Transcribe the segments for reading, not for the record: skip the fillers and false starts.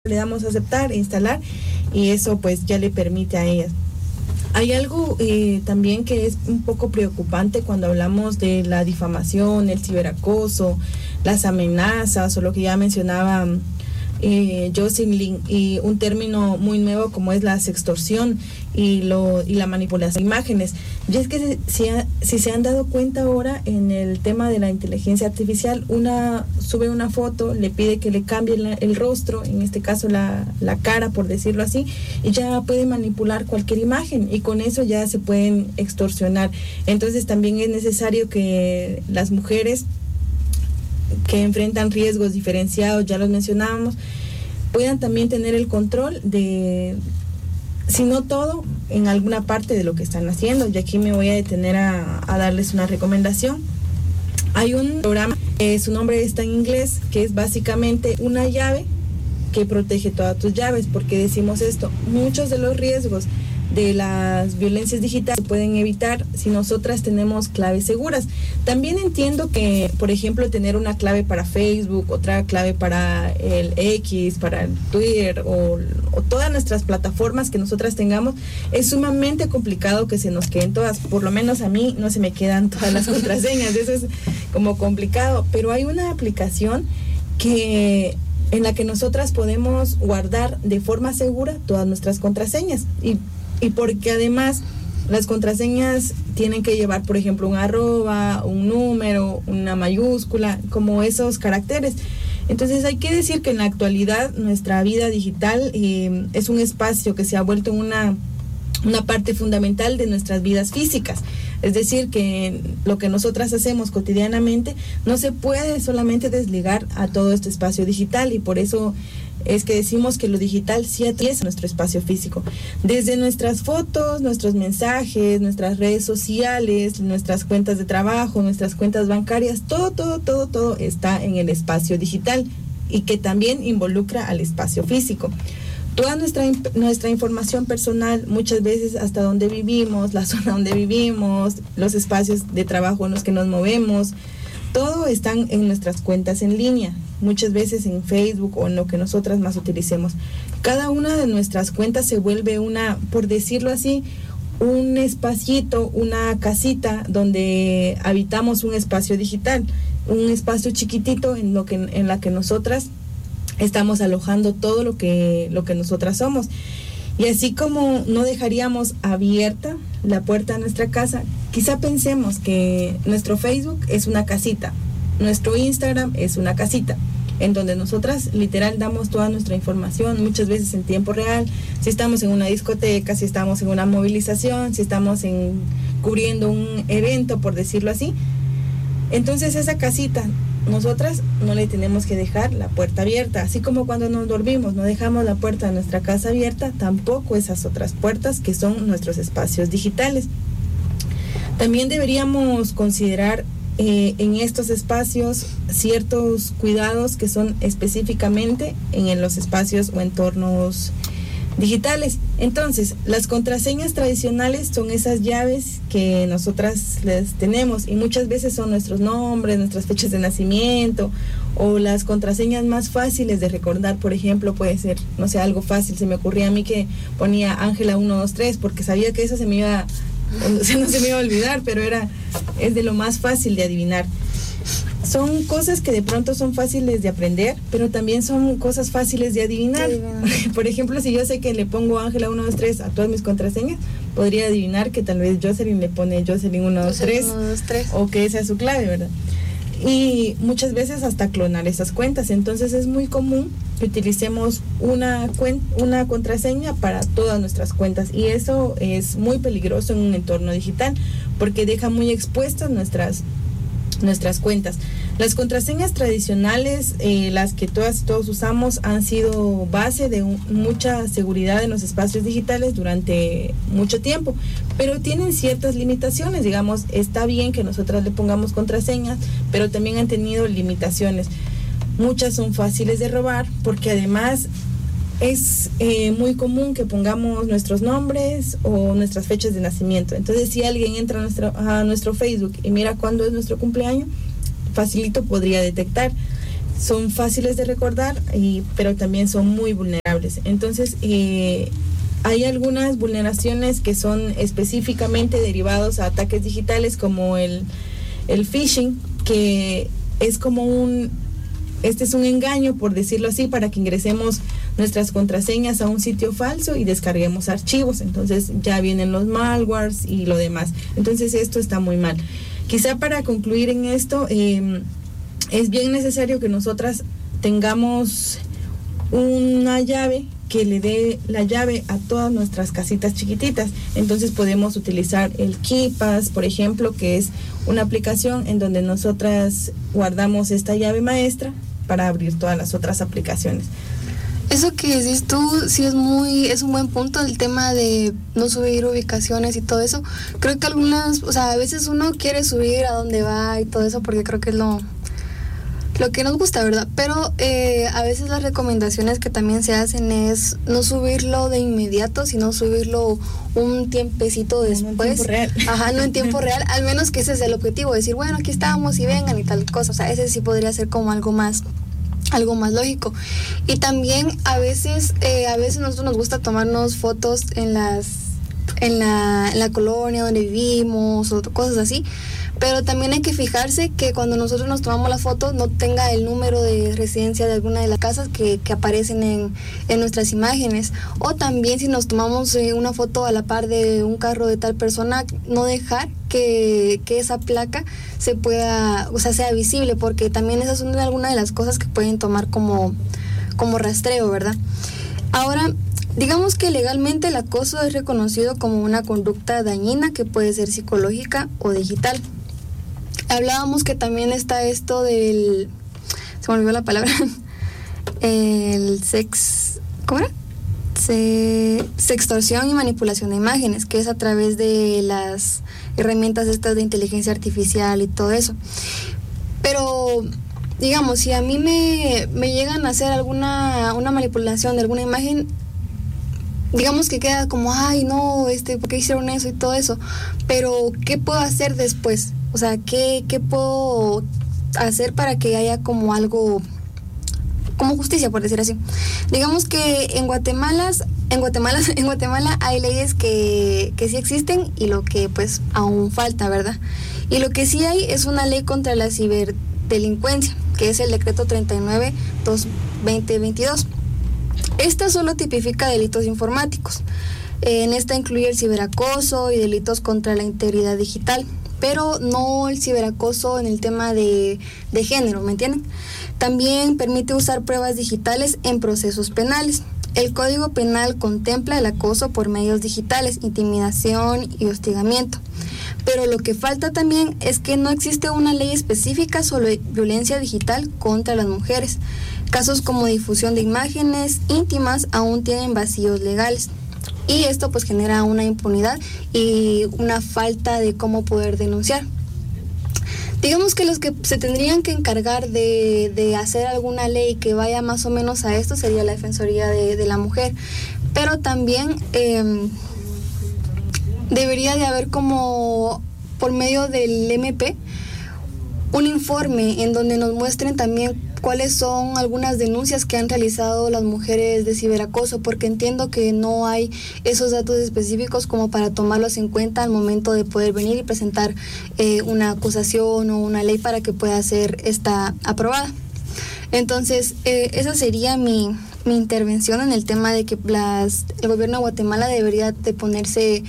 le damos a aceptar, instalar, y eso pues ya le permite a ellas. Hay algo también que es un poco preocupante cuando hablamos de la difamación, el ciberacoso, las amenazas o lo que ya mencionaba Jocelyn, y un término muy nuevo como es la sextorsión y la manipulación de imágenes. Y es que si se han dado cuenta ahora en el tema de la inteligencia artificial, sube una foto, le pide que le cambie el rostro, en este caso la cara, por decirlo así, y ya puede manipular cualquier imagen, y con eso ya se pueden extorsionar. Entonces también es necesario que las mujeres que enfrentan riesgos diferenciados, ya los mencionábamos, puedan también tener el control de, si no todo, en alguna parte de lo que están haciendo. Y aquí me voy a detener a darles una recomendación. Hay un programa, su nombre está en inglés, que es básicamente una llave que protege todas tus llaves. ¿Por qué decimos esto? Muchos de los riesgos de las violencias digitales se pueden evitar si nosotras tenemos claves seguras. También entiendo que, por ejemplo, tener una clave para Facebook, otra clave para el X, para el Twitter o todas nuestras plataformas que nosotras tengamos, es sumamente complicado que se nos queden todas. Por lo menos a mí no se me quedan todas las contraseñas, eso es como complicado, pero hay una aplicación en la que nosotras podemos guardar de forma segura todas nuestras contraseñas, y porque además las contraseñas tienen que llevar, por ejemplo, un arroba, un número, una mayúscula, como esos caracteres. Entonces hay que decir que en la actualidad nuestra vida digital es un espacio que se ha vuelto una parte fundamental de nuestras vidas físicas. Es decir, que lo que nosotras hacemos cotidianamente no se puede solamente desligar a todo este espacio digital, y por eso es que decimos que lo digital sí atraviesa nuestro espacio físico. Desde nuestras fotos, nuestros mensajes, nuestras redes sociales, nuestras cuentas de trabajo, nuestras cuentas bancarias, todo está en el espacio digital, y que también involucra al espacio físico. Toda nuestra información personal, muchas veces hasta donde vivimos, la zona donde vivimos, los espacios de trabajo en los que nos movemos, todo están en nuestras cuentas en línea, muchas veces en Facebook o en lo que nosotras más utilicemos. Cada una de nuestras cuentas se vuelve por decirlo así, un espacito, una casita donde habitamos un espacio digital, un espacio chiquitito en la que nosotras estamos alojando todo lo que nosotras somos. Y así como no dejaríamos abierta la puerta de nuestra casa, quizá pensemos que nuestro Facebook es una casita, nuestro Instagram es una casita, en donde nosotras literal damos toda nuestra información, muchas veces en tiempo real, si estamos en una discoteca, si estamos en una movilización, si estamos cubriendo un evento, por decirlo así. Entonces esa casita, nosotras no le tenemos que dejar la puerta abierta, así como cuando nos dormimos no dejamos la puerta de nuestra casa abierta, tampoco esas otras puertas que son nuestros espacios digitales. También deberíamos considerar en estos espacios ciertos cuidados que son específicamente en los espacios o entornos digitales. Entonces, las contraseñas tradicionales son esas llaves que nosotras les tenemos, y muchas veces son nuestros nombres, nuestras fechas de nacimiento, o las contraseñas más fáciles de recordar. Por ejemplo, puede ser, no sé, algo fácil, se me ocurría a mí que ponía Ángela 123 porque sabía que eso no se me iba a olvidar, pero es de lo más fácil de adivinar. Son cosas que de pronto son fáciles de aprender, pero también son cosas fáciles de adivinar. Por ejemplo, si yo sé que le pongo Ángela 123 a todas mis contraseñas, podría adivinar que tal vez Jocelyn le pone Jocelyn 123 o que esa es su clave, ¿verdad? Y muchas veces hasta clonar esas cuentas. Entonces es muy común que utilicemos una contraseña para todas nuestras cuentas, y eso es muy peligroso en un entorno digital porque deja muy expuestas nuestras cuentas. Las contraseñas tradicionales, las que todos usamos, han sido base de mucha seguridad en los espacios digitales durante mucho tiempo, pero tienen ciertas limitaciones. Digamos, está bien que nosotras le pongamos contraseñas, pero también han tenido limitaciones. Muchas son fáciles de robar porque además es muy común que pongamos nuestros nombres o nuestras fechas de nacimiento. Entonces, si alguien entra a nuestro Facebook y mira cuándo es nuestro cumpleaños, facilito podría detectar. son fáciles de recordar, pero también son muy vulnerables. Entonces, hay algunas vulneraciones que son específicamente derivados a ataques digitales, como el phishing, que es como este es un engaño, por decirlo así, para que ingresemos nuestras contraseñas a un sitio falso y descarguemos archivos. Entonces ya vienen los malwares y lo demás. Entonces esto está muy mal. Quizá para concluir en esto, es bien necesario que nosotras tengamos una llave que le dé la llave a todas nuestras casitas chiquititas. Entonces podemos utilizar el KeePass, por ejemplo, que es una aplicación en donde nosotras guardamos esta llave maestra para abrir todas las otras aplicaciones. Eso que decís tú sí es un buen punto, el tema de no subir ubicaciones y todo eso. Creo que a veces uno quiere subir a dónde va y todo eso porque creo que es lo que nos gusta, ¿verdad? Pero a veces las recomendaciones que también se hacen es no subirlo de inmediato, sino subirlo un tiempecito después. No en tiempo real. Ajá, no en tiempo real, al menos que ese es el objetivo, decir, bueno, aquí estamos y vengan y tal cosa. O sea, ese sí podría ser como algo más lógico. Y también a veces nosotros nos gusta tomarnos fotos en la colonia donde vivimos o cosas así, pero también hay que fijarse que cuando nosotros nos tomamos la foto no tenga el número de residencia de alguna de las casas que aparecen en nuestras imágenes. O también si nos tomamos una foto a la par de un carro de tal persona, no dejar que esa placa sea visible, porque también esas son algunas de las cosas que pueden tomar como rastreo, ¿verdad? Ahora, digamos que legalmente el acoso es reconocido como una conducta dañina que puede ser psicológica o digital. Hablábamos que también está esto se me olvidó la palabra, ¿cómo era? Sextorsión y manipulación de imágenes, que es a través de las herramientas estas de inteligencia artificial y todo eso. Pero digamos, si a mí me llegan a hacer una manipulación de alguna imagen, digamos que queda como, ay, no, ¿por qué hicieron eso y todo eso? Pero, ¿qué puedo hacer después? O sea, ¿qué puedo hacer para que haya como algo, como justicia, por decir así? Digamos que en Guatemala hay leyes que sí existen y lo que pues aún falta, ¿verdad? Y lo que sí hay es una ley contra la ciberdelincuencia, que es el decreto 39/2022. Esta solo tipifica delitos informáticos. En esta incluye el ciberacoso y delitos contra la integridad digital, pero no el ciberacoso en el tema de género, ¿me entienden? También permite usar pruebas digitales en procesos penales. El Código Penal contempla el acoso por medios digitales, intimidación y hostigamiento. Pero lo que falta también es que no existe una ley específica sobre violencia digital contra las mujeres. Casos como difusión de imágenes íntimas aún tienen vacíos legales. Y esto pues genera una impunidad y una falta de cómo poder denunciar. Digamos que los que se tendrían que encargar de hacer alguna ley que vaya más o menos a esto sería la Defensoría de la Mujer. Pero también debería de haber como por medio del MP un informe en donde nos muestren también cuáles son algunas denuncias que han realizado las mujeres de ciberacoso, porque entiendo que no hay esos datos específicos como para tomarlos en cuenta al momento de poder venir y presentar una acusación o una ley para que pueda ser esta aprobada. Entonces, esa sería mi intervención en el tema de que el gobierno de Guatemala debería de ponerse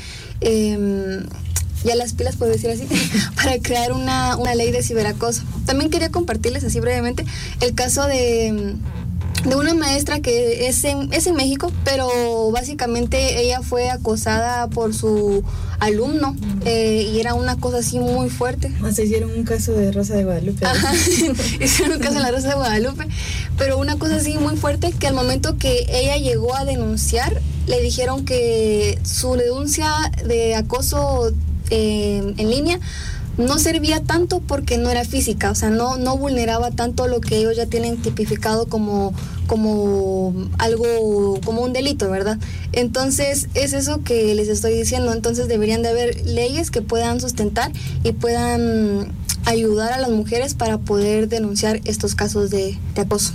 ya las pilas, puedo decir así, para crear una ley de ciberacoso. También quería compartirles así brevemente el caso de una maestra que es en México, pero básicamente ella fue acosada por su alumno y era una cosa así muy fuerte. Se hicieron un caso de Rosa de Guadalupe. Ajá, hicieron un caso de la Rosa de Guadalupe, pero una cosa así muy fuerte que al momento que ella llegó a denunciar, le dijeron que su denuncia de acoso en línea no servía tanto porque no era física, o sea, no vulneraba tanto lo que ellos ya tienen tipificado como algo, como un delito, ¿verdad? Entonces, es eso que les estoy diciendo. Entonces, deberían de haber leyes que puedan sustentar y puedan ayudar a las mujeres para poder denunciar estos casos de acoso?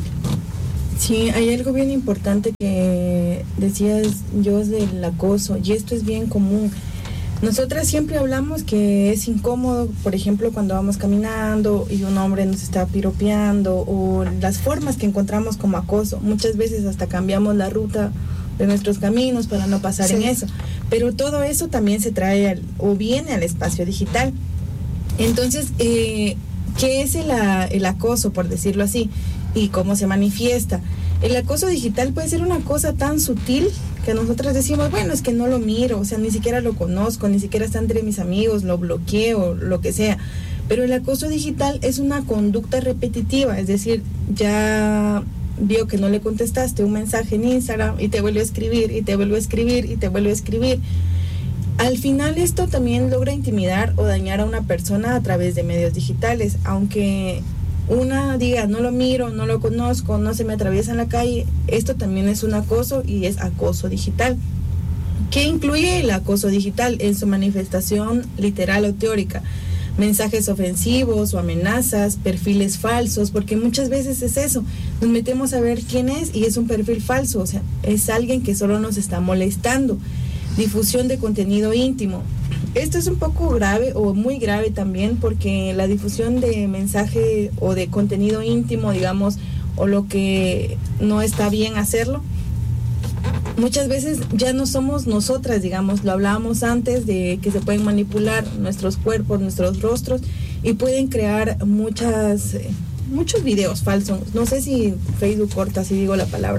Sí, hay algo bien importante que decías yo del acoso, y esto es bien común. Nosotras siempre hablamos que es incómodo, por ejemplo, cuando vamos caminando y un hombre nos está piropeando, o las formas que encontramos como acoso. Muchas veces hasta cambiamos la ruta de nuestros caminos para no pasar en eso. Pero todo eso también se trae o viene al espacio digital. Entonces, ¿qué es el acoso, por decirlo así? ¿Y cómo se manifiesta? El acoso digital puede ser una cosa tan sutil que nosotras decimos, bueno, es que no lo miro, o sea, ni siquiera lo conozco, ni siquiera está entre mis amigos, lo bloqueo, lo que sea. Pero el acoso digital es una conducta repetitiva, es decir, ya vio que no le contestaste un mensaje en Instagram y te vuelve a escribir, y te vuelve a escribir, y te vuelve a escribir. Al final esto también logra intimidar o dañar a una persona a través de medios digitales, aunque una diga, no lo miro, no lo conozco, no se me atraviesa en la calle, esto también es un acoso y es acoso digital. ¿Qué incluye el acoso digital en su manifestación literal o teórica? Mensajes ofensivos o amenazas, perfiles falsos, porque muchas veces es eso, nos metemos a ver quién es y es un perfil falso, o sea, es alguien que solo nos está molestando. Difusión de contenido íntimo. Esto es un poco grave o muy grave también, porque la difusión de mensaje o de contenido íntimo, digamos, o lo que no está bien hacerlo, muchas veces ya no somos nosotras, digamos, lo hablábamos antes de que se pueden manipular nuestros cuerpos, nuestros rostros, y pueden crear muchos videos falsos. No sé si Facebook corta si digo la palabra,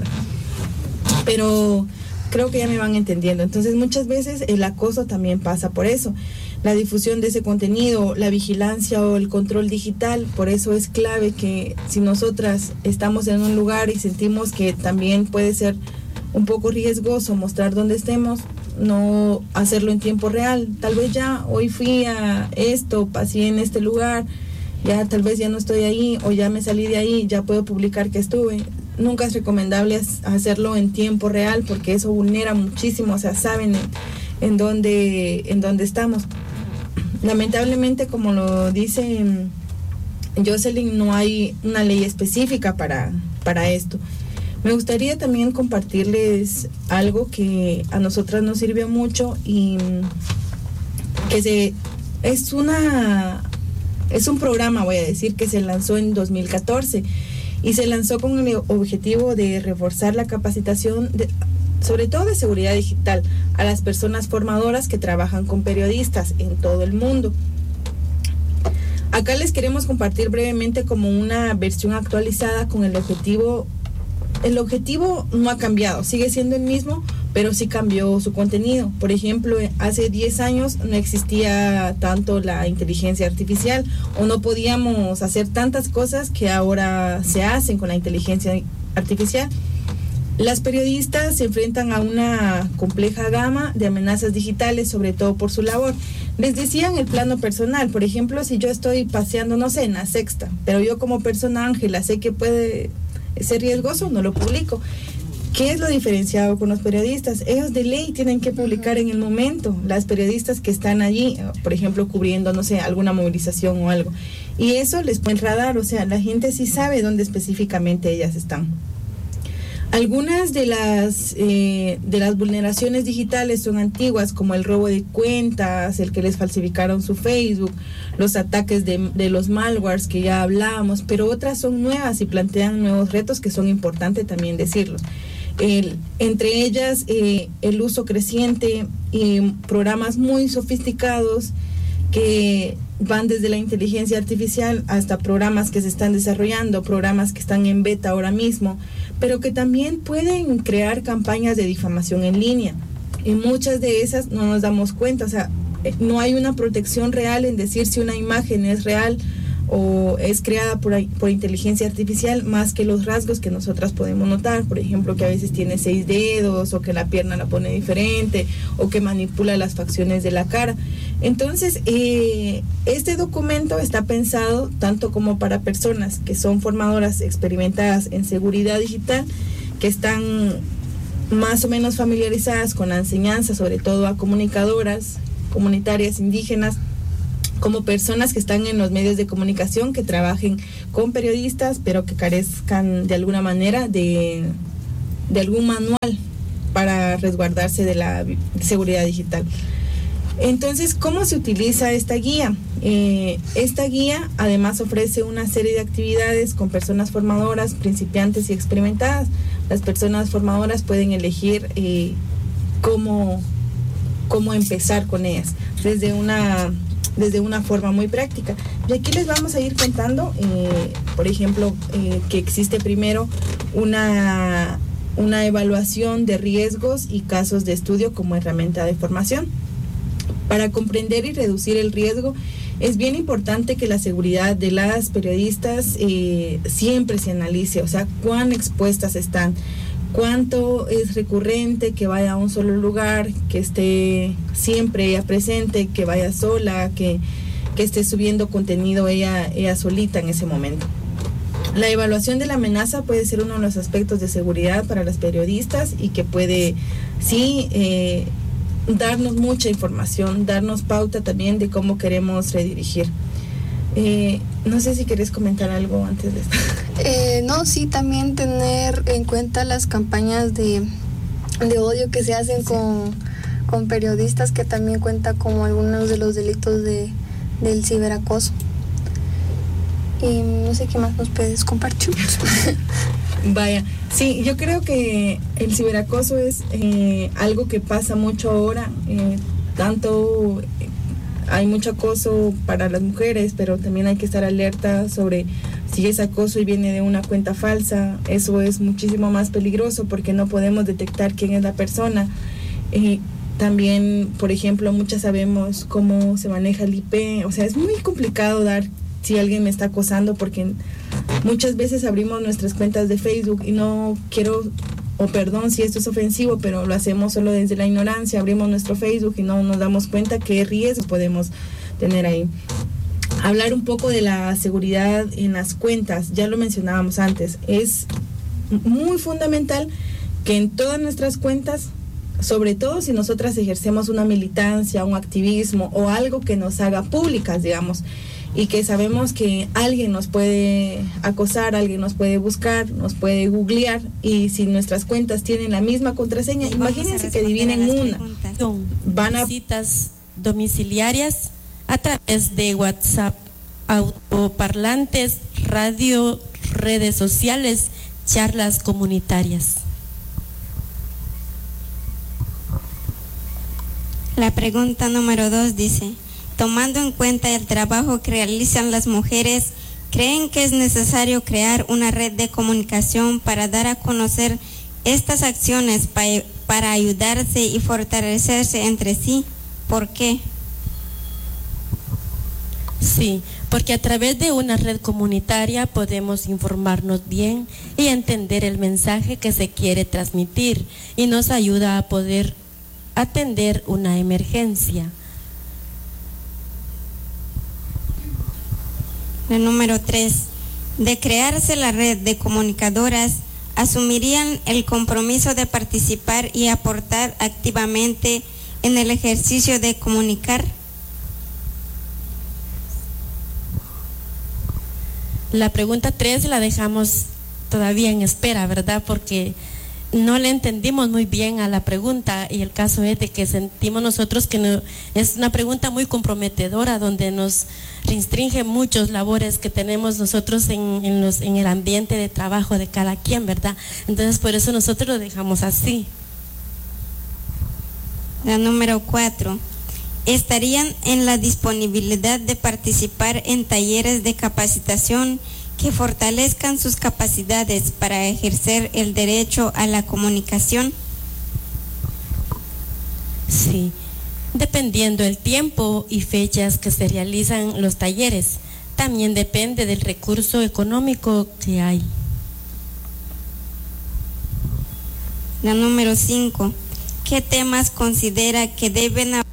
pero creo que ya me van entendiendo. Entonces, muchas veces el acoso también pasa por eso. La difusión de ese contenido, la vigilancia o el control digital. Por eso es clave que si nosotras estamos en un lugar y sentimos que también puede ser un poco riesgoso mostrar dónde estemos, no hacerlo en tiempo real. Tal vez ya hoy fui a esto, pasé en este lugar, ya tal vez ya no estoy ahí, o ya me salí de ahí, ya puedo publicar que estuve. Nunca es recomendable hacerlo en tiempo real, porque eso vulnera muchísimo, o sea, saben en dónde estamos. Lamentablemente, como lo dice Jocelyn, no hay una ley específica para esto. Me gustaría también compartirles algo que a nosotras nos sirvió mucho y que es un programa, voy a decir, que se lanzó en 2014. Y se lanzó con el objetivo de reforzar la capacitación, sobre todo de seguridad digital, a las personas formadoras que trabajan con periodistas en todo el mundo. Acá les queremos compartir brevemente como una versión actualizada con el objetivo. El objetivo no ha cambiado, sigue siendo el mismo, pero sí cambió su contenido. Por ejemplo, hace 10 años no existía tanto la inteligencia artificial, o no podíamos hacer tantas cosas que ahora se hacen con la inteligencia artificial. Las periodistas se enfrentan a una compleja gama de amenazas digitales, sobre todo por su labor. Les decía en el plano personal, por ejemplo, si yo estoy paseando, no sé, en la Sexta, pero yo como persona Ángela sé que puede ser riesgoso, no lo publico. ¿Qué es lo diferenciado con los periodistas? Ellos de ley tienen que publicar en el momento. Las periodistas que están allí, por ejemplo, cubriendo, no sé, alguna movilización o algo. Y eso les pone el radar, o sea, la gente sí sabe dónde específicamente ellas están. Algunas de las vulneraciones digitales son antiguas, como el robo de cuentas, el que les falsificaron su Facebook, los ataques de los malwares que ya hablábamos, pero otras son nuevas y plantean nuevos retos que son importantes también decirlos. Entre ellas, el uso creciente y programas muy sofisticados que van desde la inteligencia artificial hasta programas que se están desarrollando, programas que están en beta ahora mismo, pero que también pueden crear campañas de difamación en línea. Y muchas de esas no nos damos cuenta, o sea, no hay una protección real en decir si una imagen es real o es creada por inteligencia artificial, más que los rasgos que nosotras podemos notar, por ejemplo, que a veces tiene 6 dedos, o que la pierna la pone diferente, o que manipula las facciones de la cara. Entonces, este documento está pensado tanto como para personas que son formadoras experimentadas en seguridad digital, que están más o menos familiarizadas con la enseñanza, sobre todo a comunicadoras, comunitarias, indígenas, como personas que están en los medios de comunicación, que trabajen con periodistas, pero que carezcan de alguna manera de algún manual para resguardarse de la seguridad digital. Entonces, ¿cómo se utiliza esta guía? Esta guía además ofrece una serie de actividades con personas formadoras, principiantes y experimentadas. Las personas formadoras pueden elegir cómo empezar con ellas desde una forma muy práctica. Y aquí les vamos a ir contando, por ejemplo, que existe primero una evaluación de riesgos y casos de estudio como herramienta de formación. Para comprender y reducir el riesgo, es bien importante que la seguridad de las periodistas siempre se analice, o sea, cuán expuestas están, cuánto es recurrente que vaya a un solo lugar, que esté siempre ella presente, que vaya sola, que esté subiendo contenido ella solita en ese momento. La evaluación de la amenaza puede ser uno de los aspectos de seguridad para las periodistas y que puede, sí, darnos mucha información, darnos pauta también de cómo queremos redirigir. No sé si querés comentar algo antes de esto. No, sí, también tener en cuenta las campañas de odio que se hacen con periodistas, que también cuenta como algunos de los delitos del ciberacoso. Y no sé qué más nos puedes compartir. Vaya, sí, yo creo que el ciberacoso es algo que pasa mucho ahora, tanto hay mucho acoso para las mujeres, pero también hay que estar alerta sobre si es acoso y viene de una cuenta falsa. Eso es muchísimo más peligroso porque no podemos detectar quién es la persona. También, por ejemplo, muchas sabemos cómo se maneja el IP, o sea, es muy complicado dar si alguien me está acosando, porque muchas veces abrimos nuestras cuentas de Facebook y no quiero, o perdón si esto es ofensivo, pero lo hacemos solo desde la ignorancia, abrimos nuestro Facebook y no nos damos cuenta qué riesgo podemos tener ahí. Hablar un poco de la seguridad en las cuentas, ya lo mencionábamos antes, es muy fundamental que en todas nuestras cuentas, sobre todo si nosotras ejercemos una militancia, un activismo o algo que nos haga públicas, digamos, y que sabemos que alguien nos puede acosar, alguien nos puede buscar, nos puede googlear, y si nuestras cuentas tienen la misma contraseña, imagínense que adivinen una. Van a visitas domiciliarias a través de WhatsApp, autoparlantes, radio, redes sociales, charlas comunitarias. La pregunta número 2 dice: tomando en cuenta el trabajo que realizan las mujeres, ¿creen que es necesario crear una red de comunicación para dar a conocer estas acciones para ayudarse y fortalecerse entre sí? ¿Por qué? Sí, porque a través de una red comunitaria podemos informarnos bien y entender el mensaje que se quiere transmitir, y nos ayuda a poder atender una emergencia. La número 3. De crearse la red de comunicadoras, ¿asumirían el compromiso de participar y aportar activamente en el ejercicio de comunicar? La pregunta 3 la dejamos todavía en espera, ¿verdad? Porque no le entendimos muy bien a la pregunta, y el caso es de que sentimos nosotros que no, es una pregunta muy comprometedora, donde nos restringe muchos labores que tenemos nosotros en el ambiente de trabajo de cada quien, ¿verdad? Entonces por eso nosotros lo dejamos así. La número 4. ¿Estarían en la disponibilidad de participar en talleres de capacitación que fortalezcan sus capacidades para ejercer el derecho a la comunicación? Sí, dependiendo el tiempo y fechas que se realizan los talleres, también depende del recurso económico que hay. La número 5. ¿Qué temas considera que deben